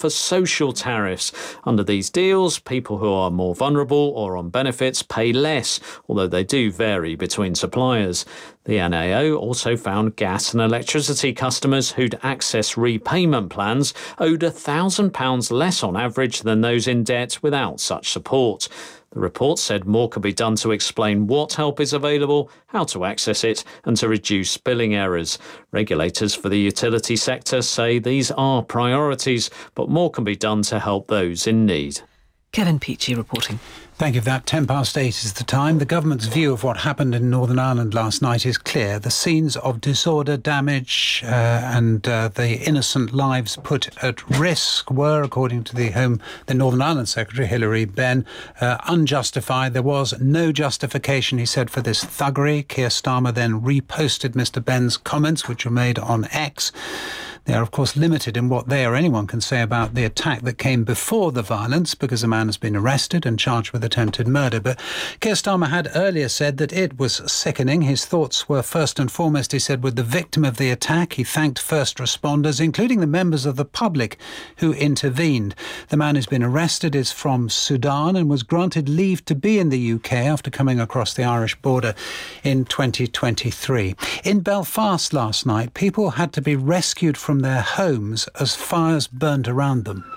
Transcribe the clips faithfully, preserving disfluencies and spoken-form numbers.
for social tariffs. Under these deals, people who are more vulnerable or on benefits pay less, although they do vary between suppliers. The N A O also found gas and electricity customers who'd access repayment plans owed one thousand pounds less on average than those in debt without such support. The report said more could be done to explain what help is available, how to access it, and to reduce billing errors. Regulators for the utility sector say these are priorities, but more can be done to help those in need. Kevin Peachy reporting. Thank you for that. Ten past eight is the time. The government's view of what happened in Northern Ireland last night is clear. The scenes of disorder, damage uh, and uh, the innocent lives put at risk were, according to the Home, the Northern Ireland Secretary, Hilary Benn, uh, unjustified. There was no justification, he said, for this thuggery. Keir Starmer then reposted Mister Benn's comments, which were made on X. They are, of course, limited in what they or anyone can say about the attack that came before the violence, because a man has been arrested and charged with attempted murder. But Keir Starmer had earlier said that it was sickening. His thoughts were first and foremost, he said, with the victim of the attack. He thanked first responders, including the members of the public who intervened. The man who's been arrested is from Sudan and was granted leave to be in the U K after coming across the Irish border in twenty twenty-three. In Belfast last night, people had to be rescued from their homes as fires burnt around them.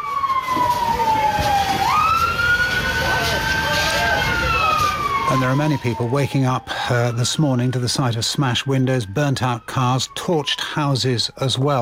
And there are many people waking up uh, this morning to the sight of smashed windows, burnt out cars, torched houses as well.